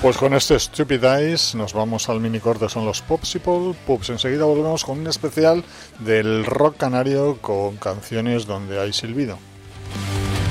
Pues con este Stupid Eyes nos vamos al minicorte, son los Popsicle Pups. Enseguida volvemos con un especial del rock canario con canciones donde hay silbido.